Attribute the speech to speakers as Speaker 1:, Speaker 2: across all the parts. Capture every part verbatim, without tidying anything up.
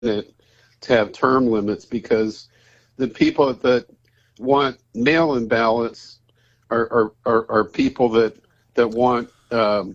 Speaker 1: it to have term limits, because the people that want mail-in ballots are are, are, are people that that want um,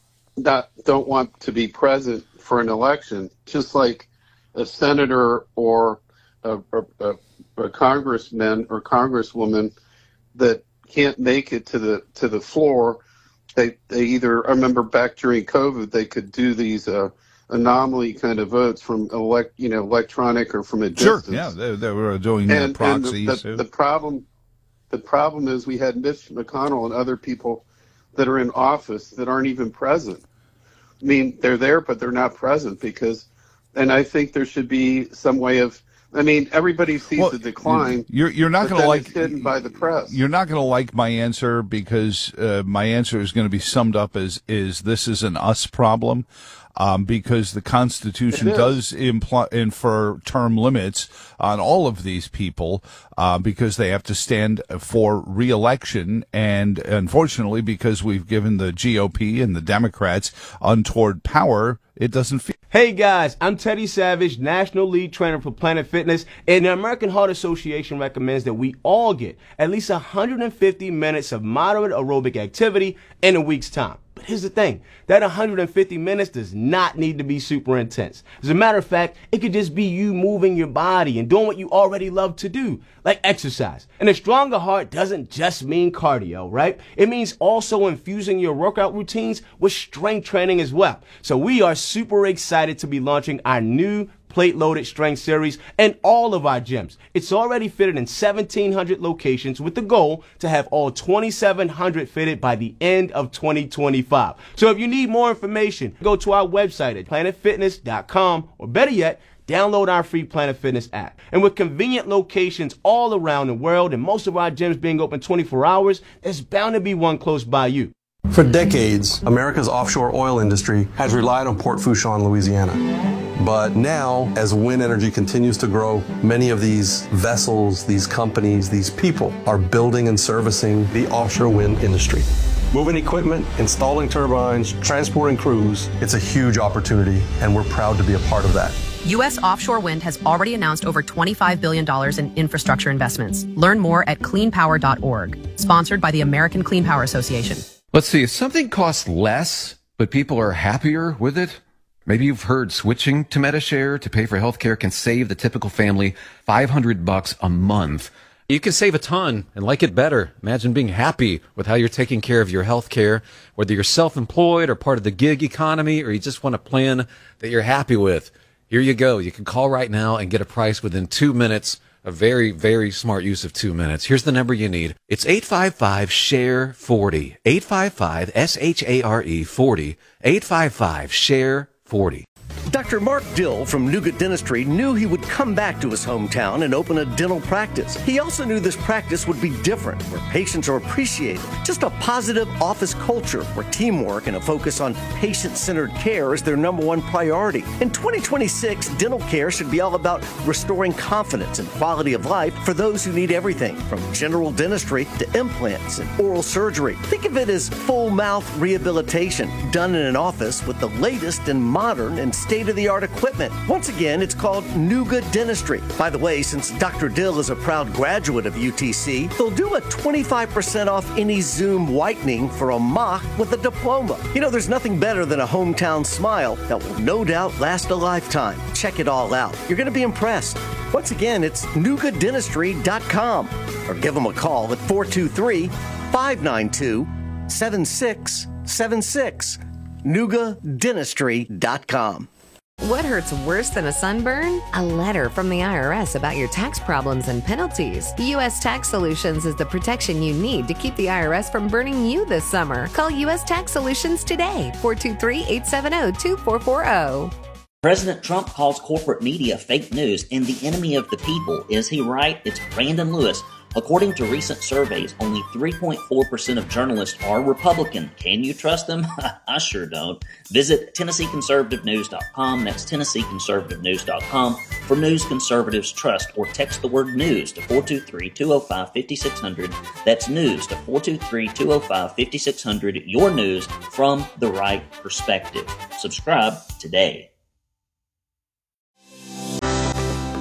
Speaker 1: not don't want to be present for an election, just like a senator or a, a, a congressman or congresswoman that can't make it to the to the floor. They they either, I remember back during COVID, they could do these uh, anomaly kind of votes from elect you know electronic or from a distance.
Speaker 2: Sure, yeah, they, they were doing
Speaker 1: and,
Speaker 2: proxies.
Speaker 1: And the, the, the problem the problem is we had Mitch McConnell and other people that are in office that aren't even present. I mean, they're there, but they're not present because, and I think there should be some way of. I mean, everybody sees
Speaker 2: well,
Speaker 1: the decline.
Speaker 2: You're you're not going to like
Speaker 1: it's hidden by the press.
Speaker 2: You're not going to like my answer because uh, my answer is going to be summed up as is this is an us problem. Um, because the Constitution does imply, infer term limits on all of these people uh, because they have to stand for re-election, and unfortunately, because we've given the G O P and the Democrats untoward power, it doesn't feel.
Speaker 3: Hey guys, I'm Teddy Savage, National Lead Trainer for Planet Fitness, and the American Heart Association recommends that we all get at least one hundred fifty minutes of moderate aerobic activity in a week's time. But here's the thing, that one hundred fifty minutes does not need to be super intense. As a matter of fact, it could just be you moving your body and doing what you already love to do, like exercise. And a stronger heart doesn't just mean cardio, right? It means also infusing your workout routines with strength training as well. So we are super excited to be launching our new plate-loaded strength series in all of our gyms. It's already fitted in seventeen hundred locations with the goal to have all twenty-seven hundred fitted by the end of twenty twenty-five. So if you need more information, go to our website at planet fitness dot com, or better yet, download our free Planet Fitness app. And with convenient locations all around the world and most of our gyms being open twenty-four hours, there's bound to be one close by you.
Speaker 4: For decades, America's offshore oil industry has relied on Port Fourchon, Louisiana. But now, as wind energy continues to grow, many of these vessels, these companies, these people are building and servicing the offshore wind industry. Moving equipment, installing turbines, transporting crews, it's a huge opportunity, and we're proud to be a part of that.
Speaker 5: U S offshore wind has already announced over twenty-five billion dollars in infrastructure investments. Learn more at clean power dot org. Sponsored by the American Clean Power Association.
Speaker 6: Let's see, if something costs less, but people are happier with it, maybe you've heard switching to Medi-Share to pay for healthcare can save the typical family five hundred bucks a month.
Speaker 7: You can save a ton and like it better. Imagine being happy with how you're taking care of your health care, whether you're self-employed or part of the gig economy, or you just want a plan that you're happy with. Here you go. You can call right now and get a price within two minutes. A very, very smart use of two minutes. Here's the number you need. It's eight five five, S H A R E forty. eight five five, S H A R E forty. eight five five, S H A R E forty.
Speaker 8: Doctor Mark Dill from Nougat Dentistry knew he would come back to his hometown and open a dental practice. He also knew this practice would be different, where patients are appreciated. Just a positive office culture where teamwork and a focus on patient-centered care is their number one priority. In twenty twenty-six, dental care should be all about restoring confidence and quality of life for those who need everything, from general dentistry to implants and oral surgery. Think of it as full mouth rehabilitation done in an office with the latest and modern and state-of-the-art equipment. Once again, it's called Nougat Dentistry. By the way, since Doctor Dill is a proud graduate of U T C, they'll do a twenty-five percent off any Zoom whitening for a mock with a diploma. You know, there's nothing better than a hometown smile that will no doubt last a lifetime. Check it all out. You're going to be impressed. Once again, it's nougat dentistry dot com, or give them a call at four two three, five nine two, seven six seven six. nougat dentistry dot com.
Speaker 9: What hurts worse than a sunburn? A letter from the I R S about your tax problems and penalties. U S Tax Solutions is the protection you need to keep the I R S from burning you this summer. Call U S Tax Solutions today, four two three, eight seven zero, two four four zero.
Speaker 10: President Trump calls corporate media fake news and the enemy of the people. Is he right? It's Brandon Lewis. According to recent surveys, only three point four percent of journalists are Republican. Can you trust them? I sure don't. Visit Tennessee Conservative News dot com. That's Tennessee Conservative News dot com for news conservatives trust, or text the word news to four two three, two oh five, five six zero zero. That's news to four two three, two oh five, five six zero zero. Your news from the right perspective. Subscribe today.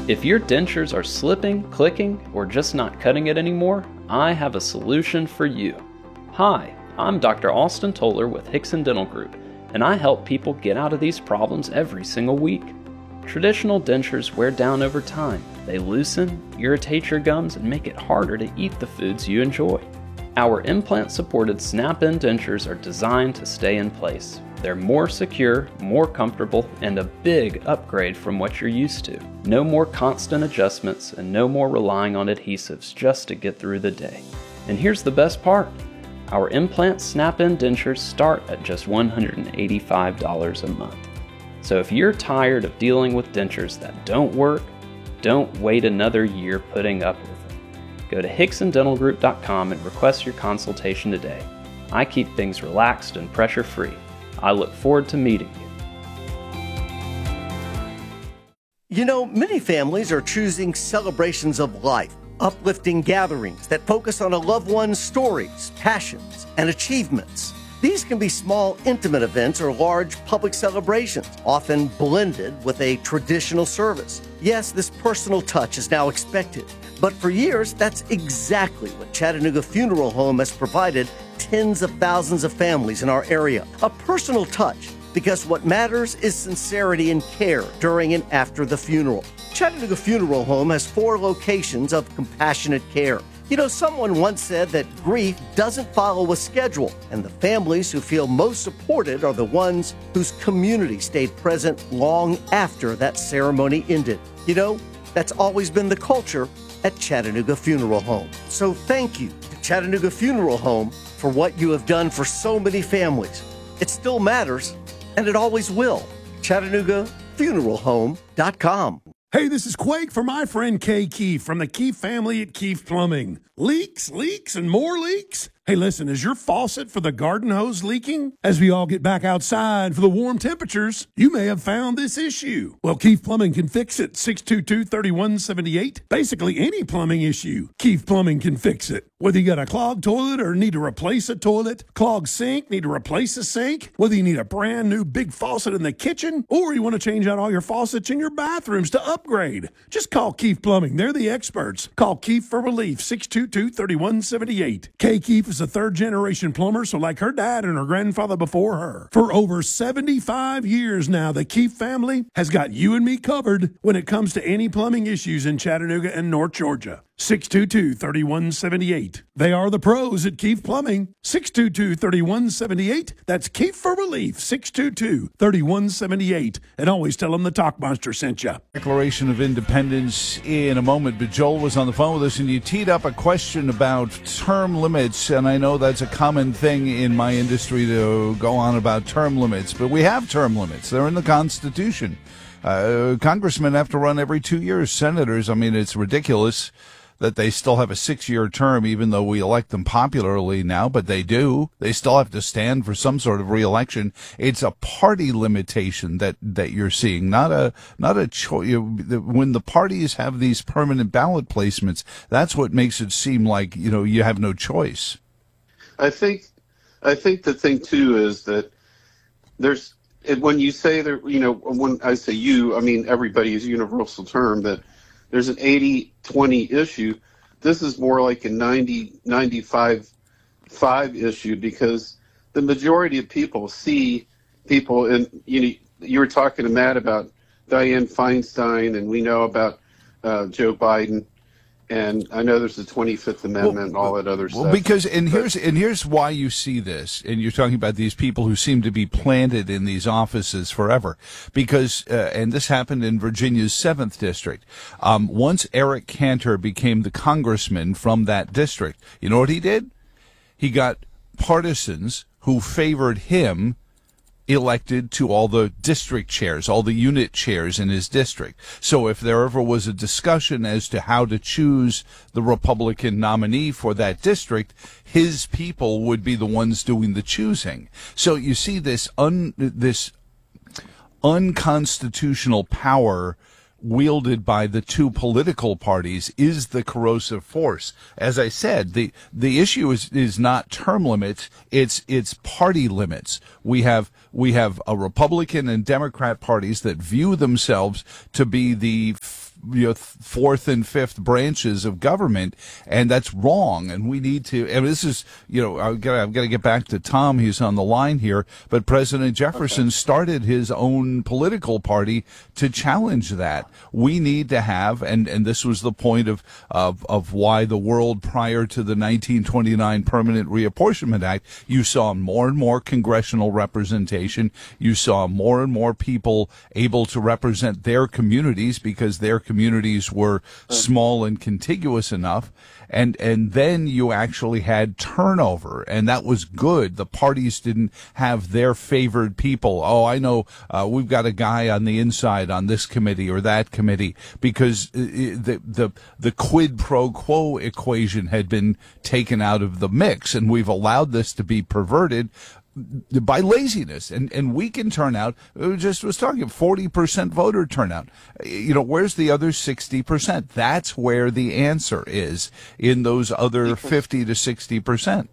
Speaker 11: If your dentures are slipping, clicking, or just not cutting it anymore, I have a solution for you. Hi, I'm Doctor Austin Toller with Hickson Dental Group, and I help people get out of these problems every single week. Traditional dentures wear down over time. They loosen, irritate your gums, and make it harder to eat the foods you enjoy. Our implant-supported snap-in dentures are designed to stay in place. They're more secure, more comfortable, and a big upgrade from what you're used to. No more constant adjustments and no more relying on adhesives just to get through the day. And here's the best part. Our implant snap-in dentures start at just one hundred eighty-five dollars a month. So if you're tired of dealing with dentures that don't work, don't wait another year putting up with them. Go to hickson dental group dot com and request your consultation today. I keep things relaxed and pressure-free. I look forward to meeting you.
Speaker 8: You know, many families are choosing celebrations of life, uplifting gatherings that focus on a loved one's stories, passions, and achievements. These can be small, intimate events or large public celebrations, often blended with a traditional service. Yes, this personal touch is now expected, but for years, that's exactly what Chattanooga Funeral Home has provided tens of thousands of families in our area. A personal touch, because what matters is sincerity and care during and after the funeral. Chattanooga Funeral Home has four locations of compassionate care. You know, someone once said that grief doesn't follow a schedule, and the families who feel most supported are the ones whose community stayed present long after that ceremony ended. You know, that's always been the culture at Chattanooga Funeral Home. So thank you to Chattanooga Funeral Home for what you have done for so many families. It still matters, and it always will. Chattanooga Funeral Home dot com.
Speaker 12: Hey, this is Quake for my friend Kay Keefe from the Keefe family at Keefe Plumbing. Leaks, leaks, and more leaks? Hey, listen, is your faucet for the garden hose leaking? As we all get back outside for the warm temperatures, you may have found this issue. Well, Keefe Plumbing can fix it. six two two, three one seven eight. Basically, any plumbing issue, Keefe Plumbing can fix it. Whether you got a clogged toilet or need to replace a toilet, clogged sink, need to replace a sink, whether you need a brand new big faucet in the kitchen, or you want to change out all your faucets in your bathrooms to upgrade, just call Keefe Plumbing. They're the experts. Call Keefe for relief, six two two, three one seven eight. Kay Keefe is a third-generation plumber, so like her dad and her grandfather before her. For over seventy-five years now, the Keefe family has got you and me covered when it comes to any plumbing issues in Chattanooga and North Georgia. six two two, three one seven eight. They are the pros at Keefe Plumbing. six two two, three one seven eight. That's Keefe for relief, six two two, three one seven eight. And always tell them the Talk Monster sent you.
Speaker 2: Declaration of Independence in a moment, but Joel was on the phone with us, and you teed up a question about term limits, and I know that's a common thing in my industry to go on about term limits, but we have term limits. They're in the Constitution. Uh, congressmen have to run every two years. Senators, I mean, it's ridiculous that they still have a six-year term, even though we elect them popularly now, but they do. They still have to stand for some sort of reelection. It's a party limitation that, that you're seeing, not a, not a choice. When the parties have these permanent ballot placements, that's what makes it seem like, you know, you have no choice.
Speaker 1: I think, I think the thing too is that there's, when you say there, you know, when I say you, I mean everybody is a universal term, that there's an eighty twenty issue. This is more like a ninety ninety-five five issue, because the majority of people see people, and you know, you were talking to Matt about Dianne Feinstein, and we know about uh, Joe Biden, and I know there's the twenty-fifth Amendment well, and all that other
Speaker 2: well,
Speaker 1: stuff.
Speaker 2: Because and here's and here's why you see this, and you're talking about these people who seem to be planted in these offices forever. Because uh, and this happened in Virginia's seventh district. Um, once Eric Cantor became the congressman from that district, you know what he did? He got partisans who favored him elected to all the district chairs, all the unit chairs in his district. So if there ever was a discussion as to how to choose the Republican nominee for that district, his people would be the ones doing the choosing. So you see this un, this unconstitutional power wielded by the two political parties is the corrosive force. As I said, the the issue is is not term limits, it's it's party limits. We have we have a Republican and Democrat parties that view themselves to be the you know, fourth and fifth branches of government, and that's wrong. And we need to. And this is, you know, I've got I've got to get back to Tom. He's on the line here, but President Jefferson okay. started his own political party to challenge that. We need to have, and and this was the point of of of why the world prior to the nineteen twenty-nine Permanent Reapportionment Act, you saw more and more congressional representation. You saw more and more people able to represent their communities because their communities were small and contiguous enough. And, and then you actually had turnover, and that was good. The parties didn't have their favored people. Oh, I know, uh, we've got a guy on the inside on this committee or that committee, because the, the, the quid pro quo equation had been taken out of the mix, and we've allowed this to be perverted by laziness and, and weakened turnout. We just was talking forty percent voter turnout. You know, where's the other sixty percent? That's where the answer is, in those other fifty to sixty percent.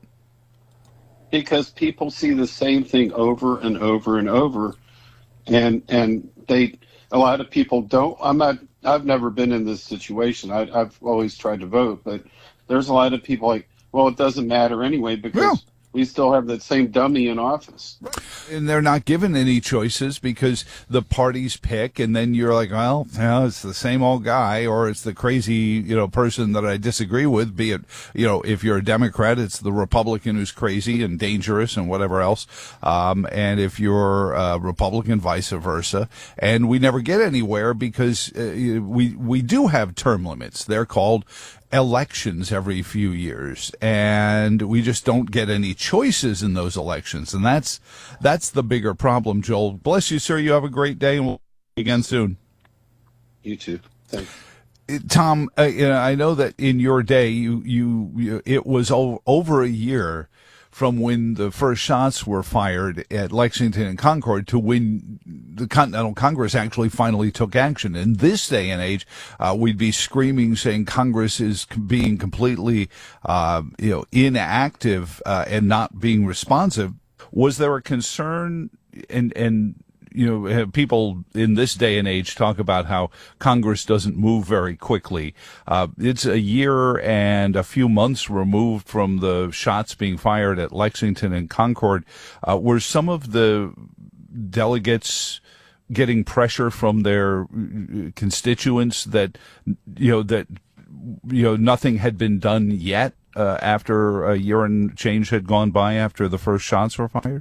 Speaker 1: Because people see the same thing over and over and over. And, and they, a lot of people don't, I'm not, I've never been in this situation. I, I've always tried to vote, but there's a lot of people like, well, it doesn't matter anyway because yeah. we still have that same dummy in office.
Speaker 2: And they're not given any choices because the parties pick, and then you're like, well, you know, it's the same old guy, or it's the crazy, you know, person that I disagree with, be it, you know, if you're a Democrat, it's the Republican who's crazy and dangerous and whatever else. Um, and if you're a Republican, vice versa. And we never get anywhere because uh, we, we do have term limits. They're called elections every few years, and we just don't get any choices in those elections, and that's that's the bigger problem. Joel, bless you, sir. You have a great day, and we'll see you again soon.
Speaker 1: You too. Thanks.
Speaker 2: Tom, uh, you know, I know that in your day, you you, you it was o- over a year from when the first shots were fired at Lexington and Concord to when the Continental Congress actually finally took action. In this day and age, uh, we'd be screaming saying Congress is being completely, uh, you know, inactive, uh, and not being responsive. Was there a concern and, and, you know, people in this day and age talk about how Congress doesn't move very quickly. Uh, it's a year and a few months removed from the shots being fired at Lexington and Concord. Uh, were some of the delegates getting pressure from their constituents that, you know, that, you know, nothing had been done yet uh, after a year and change had gone by after the first shots were fired?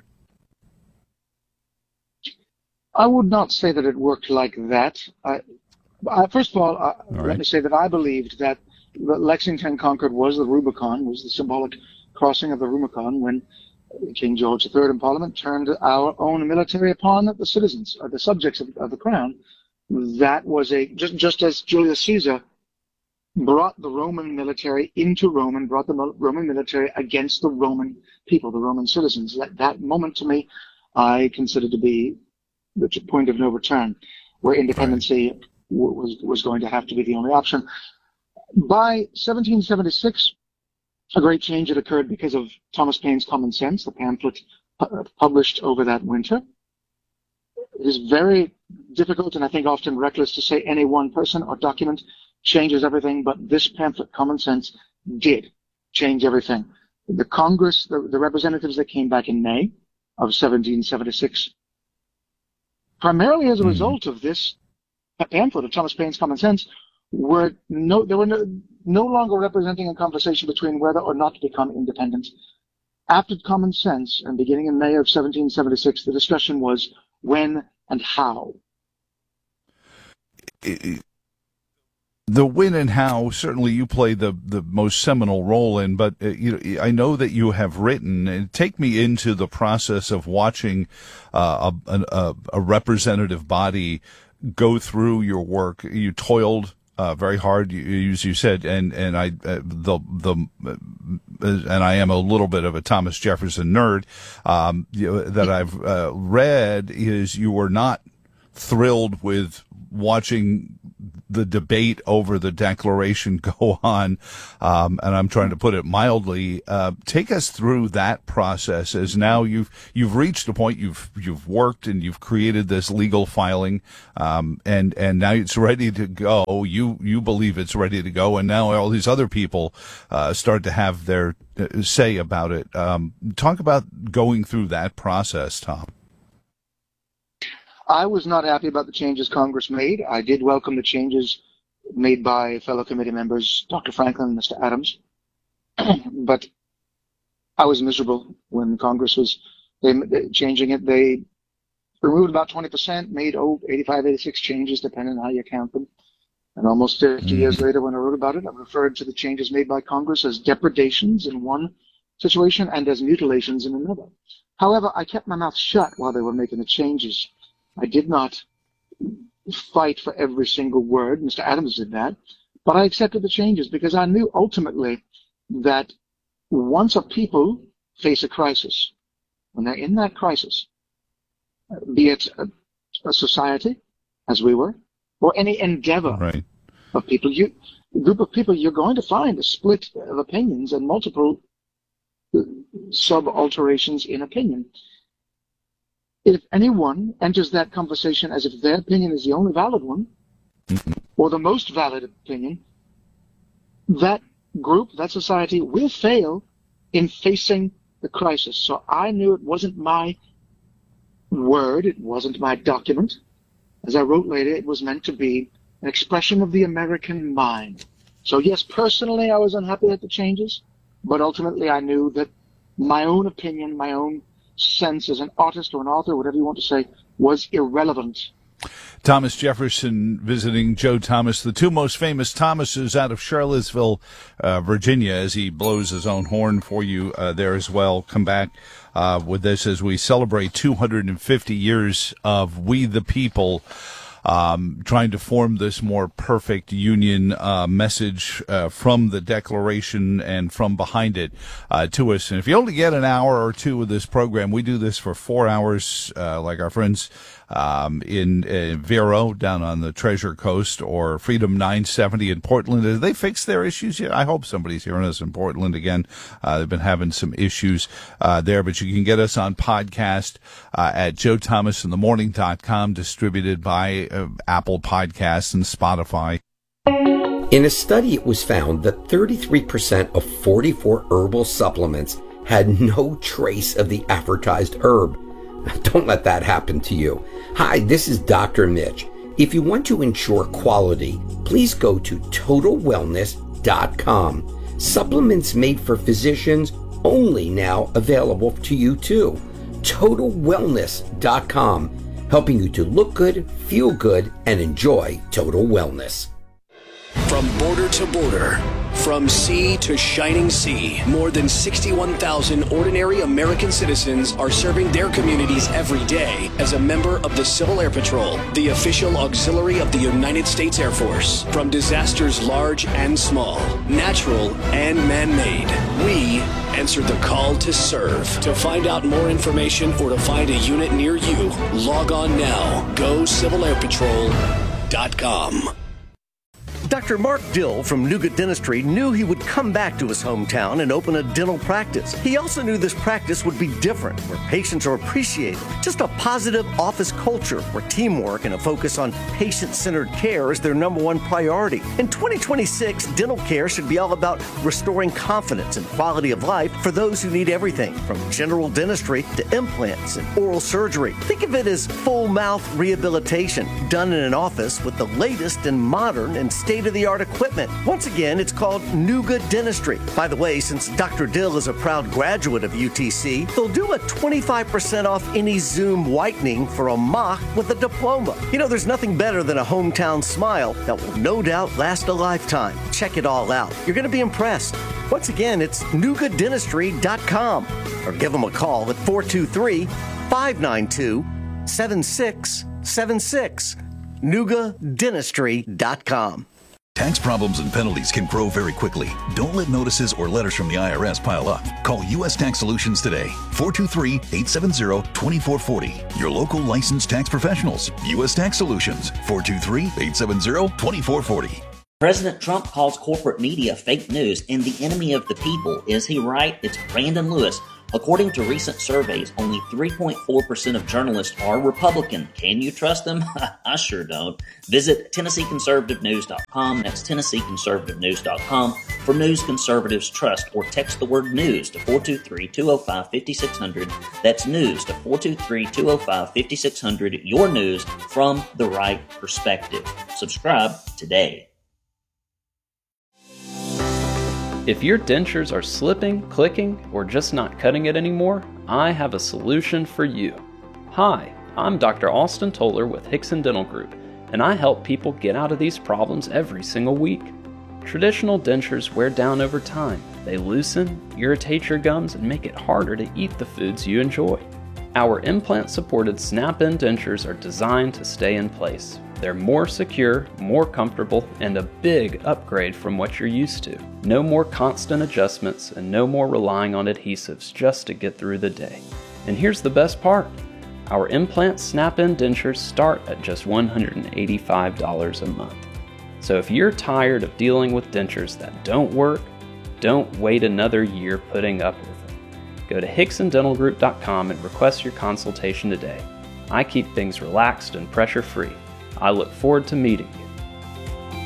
Speaker 13: I would not say that it worked like that. I, I, first of all, I, all right. let me say that I believed that Lexington and Concord was the Rubicon, was the symbolic crossing of the Rubicon when King George the Third in Parliament turned our own military upon the citizens, or the subjects of, of the crown. That was a, just, just as Julius Caesar brought the Roman military into Rome and brought the Roman military against the Roman people, the Roman citizens. That, that moment to me, I consider to be the point of no return, where independency right. w- was was going to have to be the only option. By seventeen seventy-six, a great change had occurred because of Thomas Paine's Common Sense, the pamphlet pu- published over that winter. It is very difficult and I think often reckless to say any one person or document changes everything, but this pamphlet, Common Sense, did change everything. The Congress, the, the representatives that came back in May of seventeen seventy-six, primarily as a result of this pamphlet of Thomas Paine's Common Sense, were no, they were no, no longer representing a conversation between whether or not to become independent. After Common Sense, and beginning in May of seventeen seventy-six, the discussion was when and how.
Speaker 2: The when and how, certainly you play the, the most seminal role in, but uh, you know, I know that you have written, and take me into the process of watching uh, a, a, a representative body go through your work. You toiled uh, very hard, you, as you said, and and I uh, the the uh, and I am a little bit of a Thomas Jefferson nerd. Um, you know, that I've uh, read is you were not thrilled with watching the debate over the Declaration go on, um, and I'm trying to put it mildly. Uh, take us through that process, as now you've you've reached a point, you've you've worked and you've created this legal filing, um, and and now it's ready to go. You you believe it's ready to go, and now all these other people uh, start to have their uh, say about it. Um, talk about going through that process, Tom.
Speaker 13: I was not happy about the changes Congress made. I did welcome the changes made by fellow committee members, Doctor Franklin and Mister Adams. But I was miserable when Congress was they, they, changing it. They removed about twenty percent, made oh, eighty-five, eighty-six changes, depending on how you count them. And almost fifty mm. years later, when I wrote about it, I referred to the changes made by Congress as depredations in one situation and as mutilations in another. However, I kept my mouth shut while they were making the changes. I did not fight for every single word. Mister Adams did that. But I accepted the changes because I knew ultimately that once a people face a crisis, when they're in that crisis, be it a, a society, as we were, or any endeavor
Speaker 2: right.
Speaker 13: of people, you, a group of people, you're going to find a split of opinions and multiple sub-alterations in opinion. If anyone enters that conversation as if their opinion is the only valid one, or the most valid opinion, that group, that society will fail in facing the crisis. So I knew it wasn't my word, it wasn't my document. As I wrote later, it was meant to be an expression of the American mind. So yes, personally I was unhappy at the changes, but ultimately I knew that my own opinion, my own sense as an artist or an author, whatever you want to say, was irrelevant.
Speaker 2: Thomas Jefferson visiting Joe Thomas, the two most famous Thomases out of Charlottesville, uh, Virginia, as he blows his own horn for you uh, there as well. Come back uh, with this as we celebrate two hundred fifty years of We the People. Um, trying to form this more perfect union uh, message uh, from the Declaration and from behind it uh, to us. And if you only get an hour or two of this program, we do this for four hours, uh, like our friends um, in uh, Vero down on the Treasure Coast, or Freedom nine seventy in Portland. Have they fixed their issues yet? I hope somebody's hearing us in Portland again. Uh, they've been having some issues uh, there, but you can get us on podcast uh, at joe thomas in the morning dot com, distributed by uh, Apple Podcasts and Spotify.
Speaker 14: In a study, it was found that thirty-three percent of forty-four herbal supplements had no trace of the advertised herb. Don't let that happen to you. Hi, this is Doctor Mitch. If you want to ensure quality, please go to total wellness dot com. Supplements made for physicians only now available to you too. total wellness dot com, helping you to look good, feel good, and enjoy total wellness.
Speaker 15: From border to border, from sea to shining sea, more than sixty-one thousand ordinary American citizens are serving their communities every day as a member of the Civil Air Patrol, the official auxiliary of the United States Air Force. From disasters large and small, natural and man-made, we answer the call to serve. To find out more information or to find a unit near you, log on now. go civil air patrol dot com.
Speaker 8: Doctor Mark Dill from Nougat Dentistry knew he would come back to his hometown and open a dental practice. He also knew this practice would be different, where patients are appreciated. Just a positive office culture where teamwork and a focus on patient-centered care is their number one priority. In twenty twenty-six, dental care should be all about restoring confidence and quality of life for those who need everything from general dentistry to implants and oral surgery. Think of it as full mouth rehabilitation done in an office with the latest and modern and state state-of-the-art equipment. Once again, it's called Nougat Dentistry. By the way, since Doctor Dill is a proud graduate of U T C, they'll do a twenty-five percent off any Zoom whitening for a mock with a diploma. You know, there's nothing better than a hometown smile that will no doubt last a lifetime. Check it all out. You're going to be impressed. Once again, it's nougat dentistry dot com, or give them a call at four two three, five nine two, seven six seven six. nougat dentistry dot com.
Speaker 16: Tax problems and penalties can grow very quickly. Don't let notices or letters from the I R S pile up. Call U S Tax Solutions today. four two three, eight seven zero, two four four zero. Your local licensed tax professionals. U S Tax Solutions. four two three, eight seven zero, two four four zero.
Speaker 10: President Trump calls corporate media fake news and the enemy of the people. Is he right? It's Brandon Lewis. According to recent surveys, only three point four percent of journalists are Republican. Can you trust them? I sure don't. Visit Tennessee Conservative News dot com. That's Tennessee Conservative News dot com for news conservatives trust, or text the word news to four two three, two oh five, five six zero zero. That's news to four two three, two oh five, five six zero zero. Your news from the right perspective. Subscribe today.
Speaker 11: If your dentures are slipping, clicking, or just not cutting it anymore, I have a solution for you. Hi, I'm Doctor Austin Toller with Hickson Dental Group, and I help people get out of these problems every single week. Traditional dentures wear down over time. They loosen, irritate your gums, and make it harder to eat the foods you enjoy. Our implant-supported snap-in dentures are designed to stay in place. They're more secure, more comfortable, and a big upgrade from what you're used to. No more constant adjustments and no more relying on adhesives just to get through the day. And here's the best part. Our implant snap-in dentures start at just one hundred eighty-five dollars a month. So if you're tired of dealing with dentures that don't work, don't wait another year putting up with them. Go to Hickson Dental Group dot com and request your consultation today. I keep things relaxed and pressure-free. I look forward to meeting you.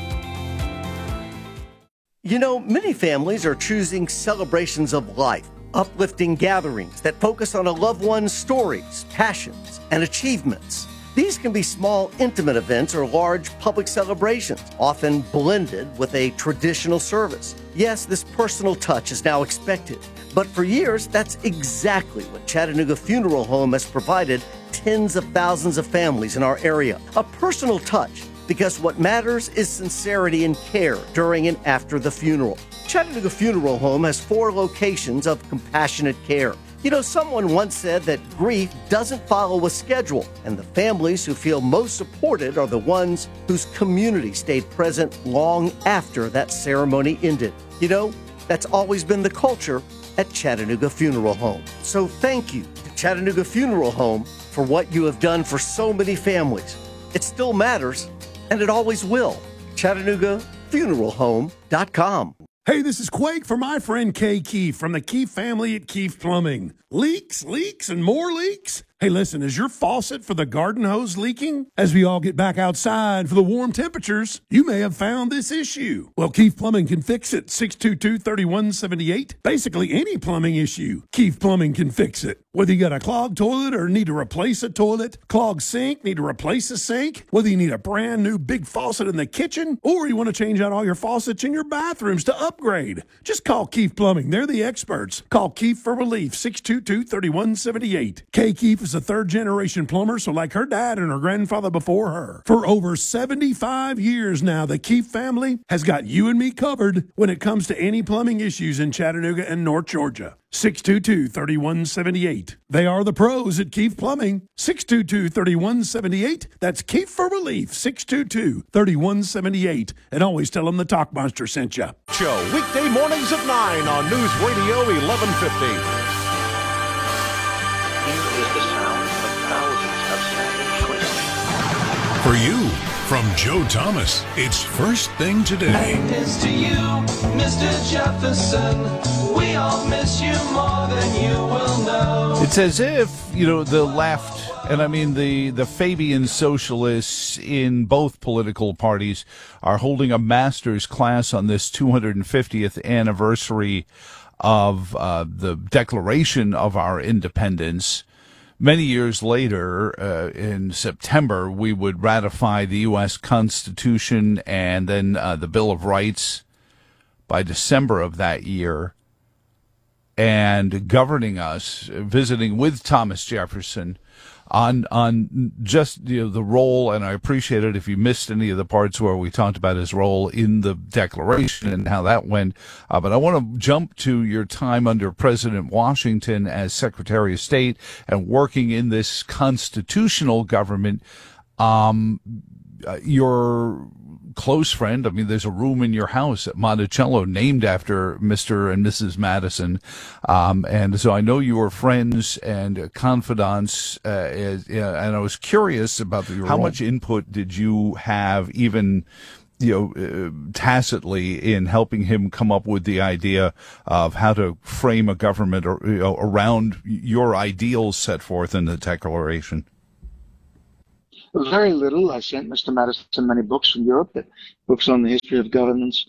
Speaker 8: You know, many families are choosing celebrations of life, uplifting gatherings that focus on a loved one's stories, passions, and achievements. These can be small, intimate events or large public celebrations, often blended with a traditional service. Yes, this personal touch is now expected, but for years, that's exactly what Chattanooga Funeral Home has provided tens of thousands of families in our area. A personal touch, because what matters is sincerity and care during and after the funeral. Chattanooga Funeral Home has four locations of compassionate care. You know, someone once said that grief doesn't follow a schedule, and the families who feel most supported are the ones whose community stayed present long after that ceremony ended. You know, that's always been the culture at Chattanooga Funeral Home. So thank you to Chattanooga Funeral Home for what you have done for so many families. It still matters, and it always will. Chattanooga Funeral Home dot com.
Speaker 12: Hey, this is Quake for my friend Kay Keefe from the Keefe family at Keefe Plumbing. Leaks, leaks, and more leaks? Hey, listen, is your faucet for the garden hose leaking? As we all get back outside for the warm temperatures, you may have found this issue. Well, Keefe Plumbing can fix it. six two two, three one seven eight. Basically, any plumbing issue, Keefe Plumbing can fix it. Whether you got a clogged toilet or need to replace a toilet, clogged sink, need to replace a sink, whether you need a brand new big faucet in the kitchen, or you want to change out all your faucets in your bathrooms to upgrade, just call Keefe Plumbing. They're the experts. Call Keefe for relief, six two two, three one seven eight. Kay Keefe is a third-generation plumber, so like her dad and her grandfather before her. For over seventy-five years now, the Keefe family has got you and me covered when it comes to any plumbing issues in Chattanooga and North Georgia. six two two, three one seven eight. They are the pros at Keefe Plumbing. six two two, three one seven eight. That's Keefe for relief, six two two, three one seven eight. And always tell them the Talk Monster sent you.
Speaker 17: Show weekday mornings at nine on News Radio eleven fifty.
Speaker 18: For you, from Joe Thomas, it's First Thing Today.
Speaker 19: Here's to you, Mister Jefferson. We all miss you more than you will know.
Speaker 2: It's as if, you know, the left, and I mean the, the Fabian socialists in both political parties, are holding a master's class on this two hundred fiftieth anniversary of uh, the Declaration of our Independence. Many years later, uh, in September, we would ratify the U S Constitution and then uh, the Bill of Rights by December of that year. And governing us, visiting with Thomas Jefferson on on just, you know, the role, and I appreciate it if you missed any of the parts where we talked about his role in the Declaration and how that went. Uh, but I want to jump to your time under President Washington as Secretary of State and working in this constitutional government. Um, your close friend. I mean, there's a room in your house at Monticello named after Mister and Missus Madison. Um, and so I know you were friends and confidants. Uh, as, uh, and I was curious about the, how much input did you have, even, you know, uh, tacitly, in helping him come up with the idea of how to frame a government or, you know, around your ideals set forth in the Declaration?
Speaker 13: Very little. I sent Mister Madison many books from Europe, that books on the history of governance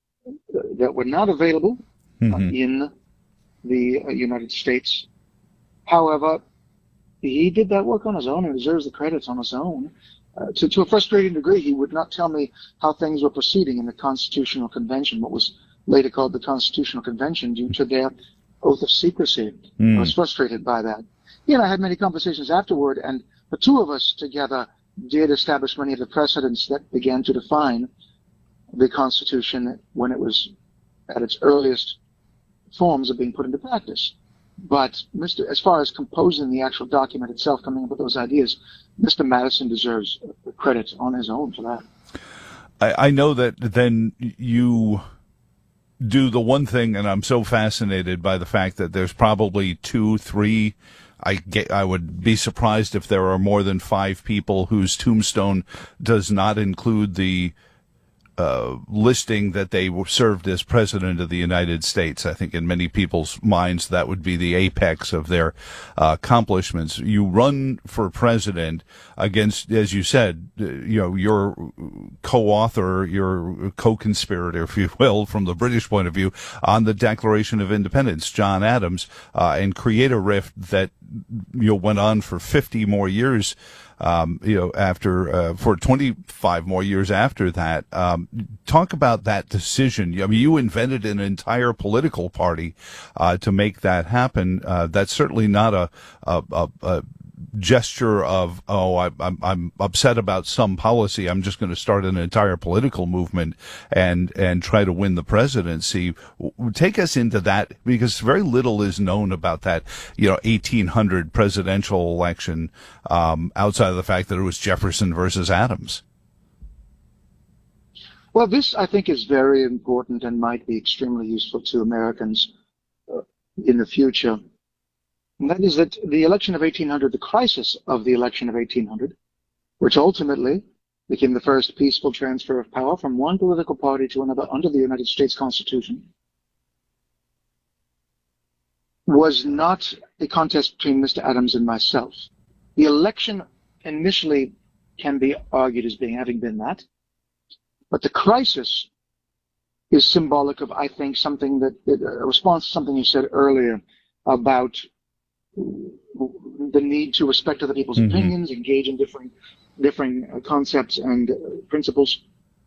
Speaker 13: that were not available mm-hmm. uh, in the uh, United States. However, he did that work on his own and deserves the credits on his own. Uh, to, to a frustrating degree, he would not tell me how things were proceeding in the Constitutional Convention, what was later called the Constitutional Convention, due to their oath of secrecy. Mm. I was frustrated by that. He and I had many conversations afterward, and the two of us together did establish many of the precedents that began to define the Constitution when it was at its earliest forms of being put into practice. But Mister as far as composing the actual document itself, coming up with those ideas, Mister Madison deserves credit on his own for that.
Speaker 2: I, I know that then you do the one thing, and I'm so fascinated by the fact that there's probably two, three, I get, I would be surprised if there are more than five people whose tombstone does not include the uh, listing that they were served as president of the United States. I think in many people's minds that would be the apex of their uh, accomplishments. You run for president against, as you said, uh, you know, your co-author, your co-conspirator, if you will, from the British point of view, on the Declaration of Independence, John Adams, uh, and create a rift that, you know, went on for fifty more years. Um, you know, after, uh, for twenty-five more years after that. Um, talk about that decision. I mean, you invented an entire political party, uh, to make that happen. Uh, that's certainly not a, a, a, a gesture of, oh, I, I'm, I'm upset about some policy, I'm just going to start an entire political movement and, and try to win the presidency. Take us into that, because very little is known about that, you know, eighteen hundred presidential election, um, outside of the fact that it was Jefferson versus Adams.
Speaker 13: Well, this, I think, is very important and might be extremely useful to Americans uh, in the future. And that is that the election of eighteen hundred, the crisis of the election of eighteen hundred, which ultimately became the first peaceful transfer of power from one political party to another under the United States Constitution, was not a contest between Mister Adams and myself. The election initially can be argued as being having been that, but the crisis is symbolic of, I think, something that, a response to something you said earlier about the need to respect other people's mm-hmm. opinions, engage in different, differing uh, concepts and uh, principles.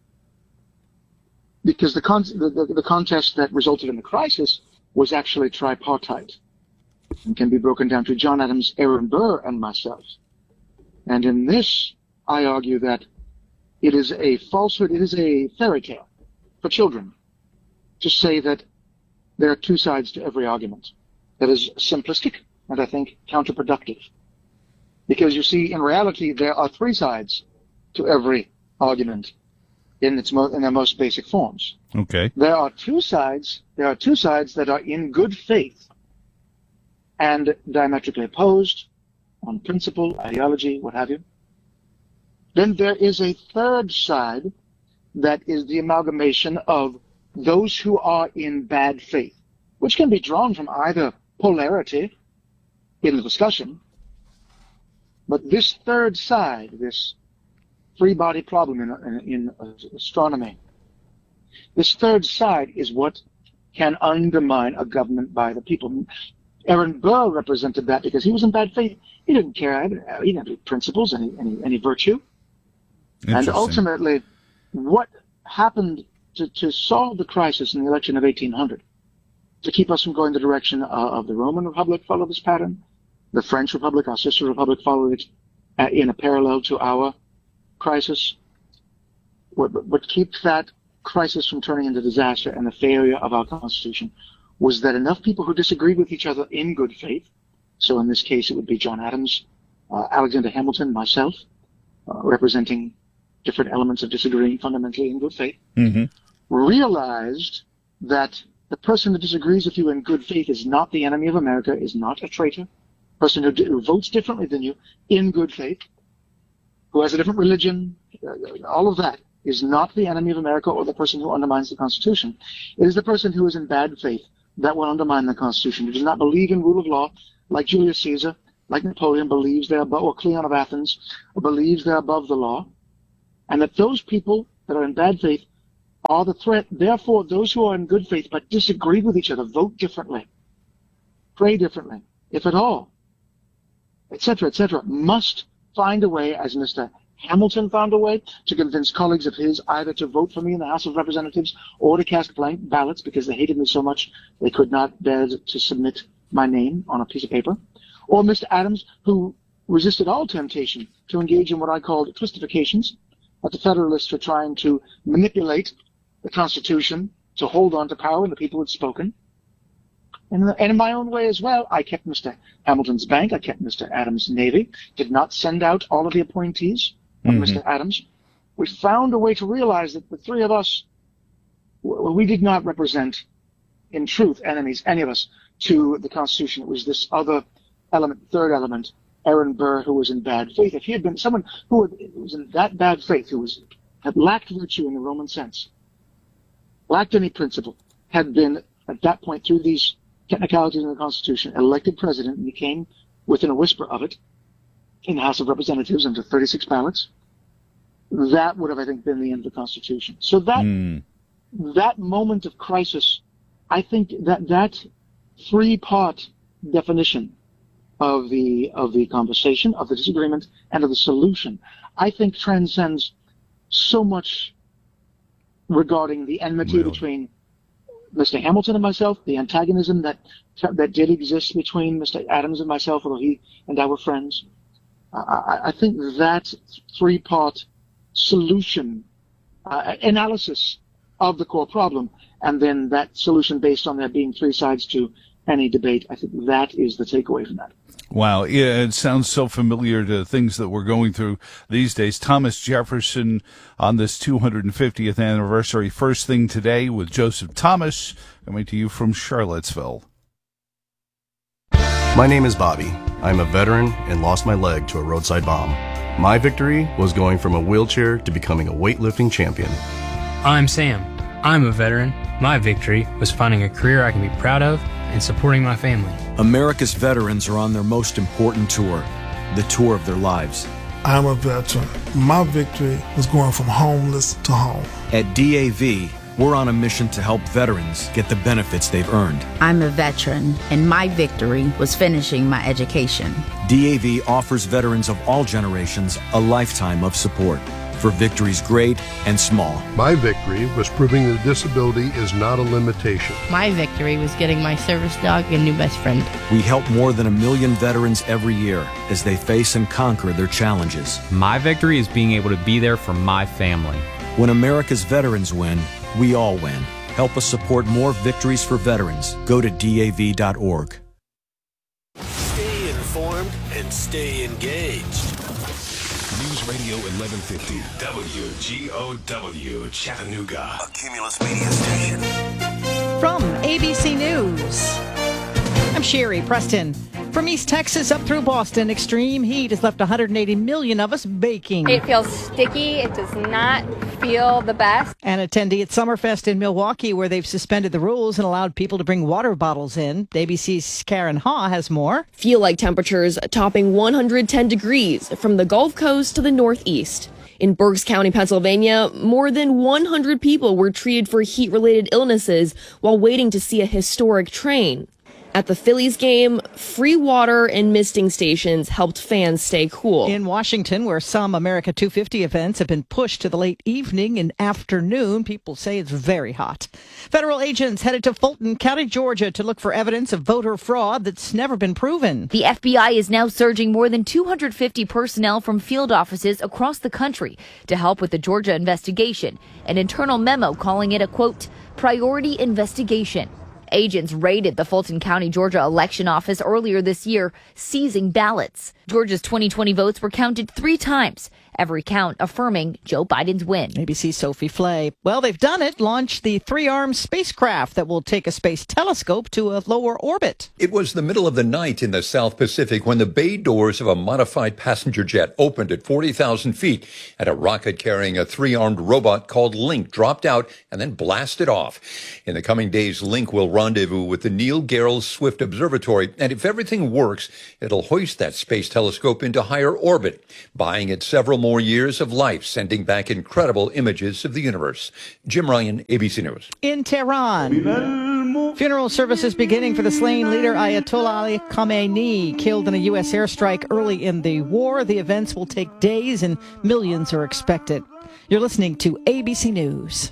Speaker 13: Because the, con- the, the, the contest that resulted in the crisis was actually tripartite and can be broken down to John Adams, Aaron Burr, and myself. And in this, I argue that it is a falsehood, it is a fairy tale for children to say that there are two sides to every argument. That is simplistic and, I think, counterproductive. Because, you see, in reality, there are three sides to every argument in its mo- in their most basic forms.
Speaker 2: Okay.
Speaker 13: There are two sides, there are two sides that are in good faith and diametrically opposed on principle, ideology, what have you. Then there is a third side that is the amalgamation of those who are in bad faith, which can be drawn from either polarity in the discussion. But this third side, this free body problem in, in, in astronomy, this third side is what can undermine a government by the people. Aaron Burr represented that because he was in bad faith. He didn't care. He didn't have any principles, any, any, any virtue. And ultimately, what happened to, to solve the crisis in the election of eighteen hundred, to keep us from going the direction of, of the Roman Republic, followed this pattern. The French Republic, our sister republic, followed it uh, in a parallel to our crisis. What, what keeps that crisis from turning into disaster and the failure of our Constitution was that enough people who disagreed with each other in good faith, so in this case it would be John Adams, uh, Alexander Hamilton, myself, uh, representing different elements of disagreeing fundamentally in good faith,
Speaker 2: Mm-hmm.
Speaker 13: realized that the person who disagrees with you in good faith is not the enemy of America, is not a traitor. The person who, who votes differently than you in good faith, who has a different religion, uh, all of that is not the enemy of America or the person who undermines the Constitution. It is the person who is in bad faith that will undermine the Constitution, who does not believe in rule of law, like Julius Caesar, like Napoleon believes they're above, or Cleon of Athens, or believes they're above the law, and that those people that are in bad faith are the threat. Therefore, those who are in good faith but disagree with each other, vote differently, pray differently, if at all, et cetera, et cetera, must find a way, as Mister Hamilton found a way, to convince colleagues of his either to vote for me in the House of Representatives or to cast blank ballots because they hated me so much they could not bear to submit my name on a piece of paper. Or Mister Adams, who resisted all temptation to engage in what I called twistifications, that the Federalists were trying to manipulate the Constitution to hold on to power, and the people had spoken. And, and in my own way as well, I kept Mister Hamilton's bank, I kept Mister Adams' navy, did not send out all of the appointees of
Speaker 2: Mm-hmm.
Speaker 13: Mister Adams. We found a way to realize that the three of us, w- we did not represent, in truth, enemies, any of us, to the Constitution. It was this other element, third element, Aaron Burr, who was in bad faith. If he had been someone who had, was in that bad faith, who was had lacked virtue in the Roman sense, lacked any principle, had been, at that point, through these technicalities in the Constitution, elected president, and he came within a whisper of it in the House of Representatives under thirty-six ballots, that would have, I think, been the end of the Constitution. So that
Speaker 2: Mm.
Speaker 13: that moment of crisis, I think that that three-part definition of the of the conversation, of the disagreement, and of the solution, I think transcends so much regarding the enmity
Speaker 2: Really?
Speaker 13: between Mister Hamilton and myself, the antagonism that that did exist between Mister Adams and myself, although he and I were friends. I, I think that three-part solution, uh, analysis of the core problem, and then that solution based on there being three sides to any debate, I think that is the takeaway from that.
Speaker 2: Wow. Yeah, it sounds so familiar to things that we're going through these days. Thomas Jefferson on this two hundred fiftieth anniversary. First Thing Today with Joseph Thomas, coming to you from Charlottesville.
Speaker 20: My name is Bobby. I'm a veteran and lost my leg to a roadside bomb. My victory was going from a wheelchair to becoming a weightlifting champion.
Speaker 21: I'm Sam. I'm a veteran. My victory was finding a career I can be proud of and supporting my family.
Speaker 22: America's veterans are on their most important tour, the tour of their lives.
Speaker 23: I'm a veteran. My victory was going from homeless to home.
Speaker 22: At D A V, we're on a mission to help veterans get the benefits they've earned.
Speaker 24: I'm a veteran, and my victory was finishing my education.
Speaker 22: D A V offers veterans of all generations a lifetime of support for victories great and small.
Speaker 25: My victory was proving that disability is not a limitation.
Speaker 26: My victory was getting my service dog a new best friend.
Speaker 22: We help more than a million veterans every year as they face and conquer their challenges.
Speaker 21: My victory is being able to be there for my family.
Speaker 22: When America's veterans win, we all win. Help us support more victories for veterans. Go to D A V dot org.
Speaker 15: Stay informed and stay engaged.
Speaker 18: News Radio eleven fifty, W G O W, Chattanooga.
Speaker 15: A Cumulus media station.
Speaker 27: From A B C News, I'm Sherry Preston. From East Texas up through Boston, extreme heat has left one hundred eighty million of us baking.
Speaker 28: It feels sticky. It does not feel the best.
Speaker 27: An attendee at Summerfest in Milwaukee, where they've suspended the rules and allowed people to bring water bottles in. A B C's Karen Ha has more.
Speaker 29: Feel like temperatures topping one hundred ten degrees from the Gulf Coast to the Northeast. In Berks County, Pennsylvania, more than one hundred people were treated for heat-related illnesses while waiting to see a historic train. At the Phillies game, free water and misting stations helped fans stay cool.
Speaker 27: In Washington, where some America two fifty events have been pushed to the late evening and afternoon, people say it's very hot. Federal agents headed to Fulton County, Georgia, to look for evidence of voter fraud that's never been proven.
Speaker 30: The F B I is now surging more than two hundred fifty personnel from field offices across the country to help with the Georgia investigation. An internal memo calling it a, quote, priority investigation. Agents raided the Fulton County, Georgia election office earlier this year, seizing ballots. Georgia's twenty twenty votes were counted three times every count affirming Joe Biden's win.
Speaker 27: A B C's Sophie Flay. Well, they've done it. Launched the three-armed spacecraft that will take a space telescope to a lower orbit.
Speaker 1: It was the middle of the night in the South Pacific when the bay doors of a modified passenger jet opened at forty thousand feet and a rocket carrying a three-armed robot called Link dropped out and then blasted off. In the coming days, Link will rendezvous with the Neil Gehrels Swift Observatory, and if everything works, it'll hoist that space telescope into higher orbit, buying it several more years of life, sending back incredible images of the universe. Jim Ryan, A B C News.
Speaker 27: In Tehran, funeral services beginning for the slain leader Ayatollah Ali Khamenei, killed in a U S airstrike early in the war. The events will take days and millions are expected. You're listening to A B C News.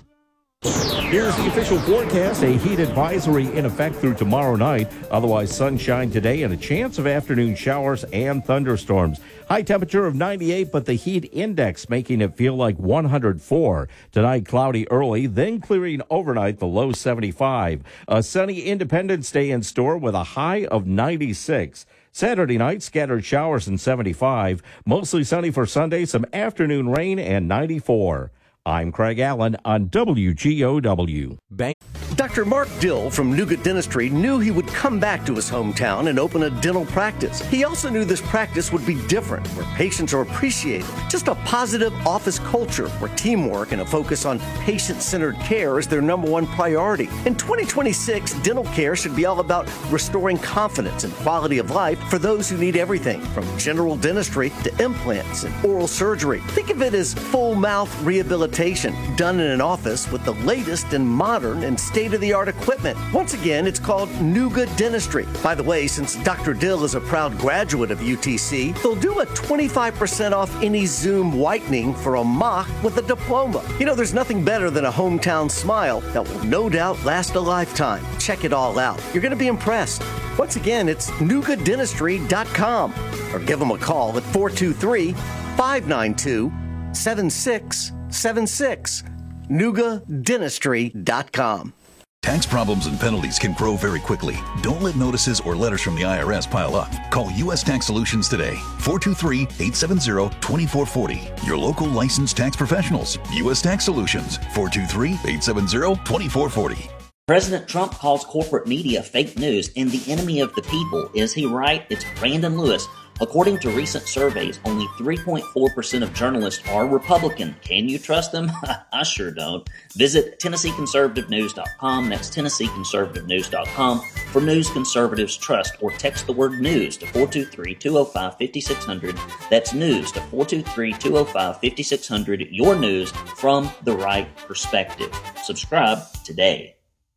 Speaker 3: Here's the official forecast. A heat advisory in effect through tomorrow night. Otherwise, sunshine today and a chance of afternoon showers and thunderstorms. High temperature of ninety-eight, but the heat index making it feel like one hundred four. Tonight, cloudy early, then clearing overnight, the low seventy-five. A sunny Independence Day in store with a high of ninety-six. Saturday night, scattered showers and seventy-five. Mostly sunny for Sunday, some afternoon rain and ninety-four. I'm Craig Allen on W G O W. Bank.
Speaker 8: Doctor Mark Dill from Nougat Dentistry knew he would come back to his hometown and open a dental practice. He also knew this practice would be different, where patients are appreciated. Just a positive office culture where teamwork and a focus on patient-centered care is their number one priority. In twenty twenty-six, dental care should be all about restoring confidence and quality of life for those who need everything from general dentistry to implants and oral surgery. Think of it as full mouth rehabilitation done in an office with the latest and modern and state-of-the-art equipment. Once again, it's called Nougat Dentistry. By the way, since Doctor Dill is a proud graduate of U T C, they'll do a twenty-five percent off any Zoom whitening for a mock with a diploma. You know, there's nothing better than a hometown smile that will no doubt last a lifetime. Check it all out. You're going to be impressed. Once again, it's nougat dentistry dot com or give them a call at four two three, five nine two, seven six seven six. nougat dentistry dot com.
Speaker 4: Tax problems and penalties can grow very quickly. Don't let notices or letters from the I R S pile up. Call U S Tax Solutions today. four two three, eight seven zero, two four four zero. Your local licensed tax professionals. U S Tax Solutions. four two three, eight seven zero, two four four zero.
Speaker 5: President Trump calls corporate media fake news and the enemy of the people. Is he right? It's Brandon Lewis. According to recent surveys, only three point four percent of journalists are Republican. Can you trust them? I sure don't. Visit Tennessee Conservative News dot com. That's Tennessee Conservative News dot com for news conservatives trust, or text the word news to four two three, two oh five, five six zero zero. That's news to four two three, two oh five, five six zero zero. Your news from the right perspective. Subscribe today.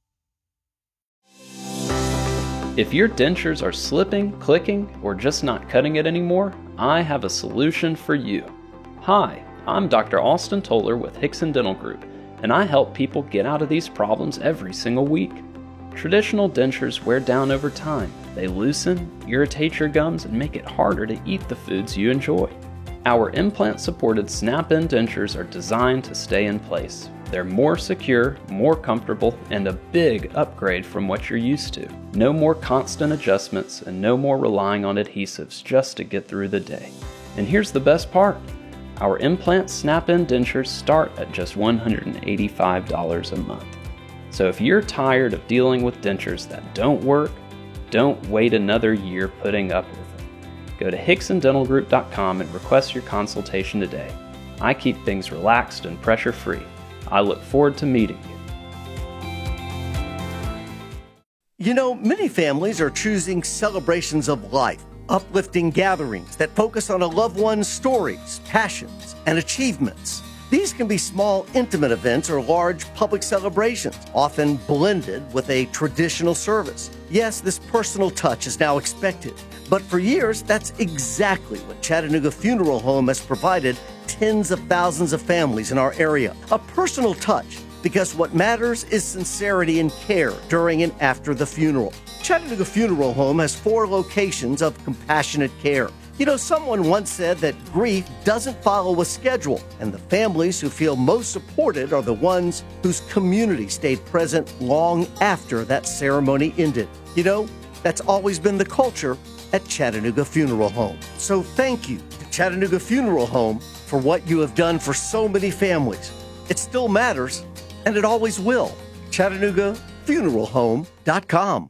Speaker 11: If your dentures are slipping, clicking, or just not cutting it anymore, I have a solution for you. Hi, I'm Doctor Austin Toller with Hickson Dental Group, and I help people get out of these problems every single week. Traditional dentures wear down over time. They loosen, irritate your gums, and make it harder to eat the foods you enjoy. Our implant-supported snap-in dentures are designed to stay in place. They're more secure, more comfortable, and a big upgrade from what you're used to. No more constant adjustments and no more relying on adhesives just to get through the day. And here's the best part. Our implant snap-in dentures start at just one hundred eighty-five dollars a month. So if you're tired of dealing with dentures that don't work, don't wait another year putting up with them. Go to Hickson Dental Group dot com and request your consultation today. I keep things relaxed and pressure-free. I look forward to meeting you.
Speaker 8: You know, many families are choosing celebrations of life, uplifting gatherings that focus on a loved one's stories, passions, and achievements. These can be small, intimate events or large public celebrations, often blended with a traditional service. Yes, this personal touch is now expected, but for years, that's exactly what Chattanooga Funeral Home has provided tens of thousands of families in our area. A personal touch, because what matters is sincerity and care during and after the funeral. Chattanooga Funeral Home has four locations of compassionate care. You know, someone once said that grief doesn't follow a schedule, and the families who feel most supported are the ones whose community stayed present long after that ceremony ended. You know, that's always been the culture at Chattanooga Funeral Home. So thank you to Chattanooga Funeral Home for what you have done for so many families. It still matters, and it always will. Chattanooga Funeral Home dot com.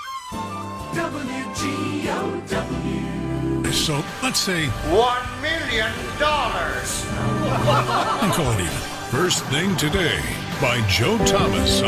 Speaker 18: W G O W.
Speaker 25: So let's say
Speaker 6: One million dollars.
Speaker 25: and call it even. First Thing Today by Joe Thomas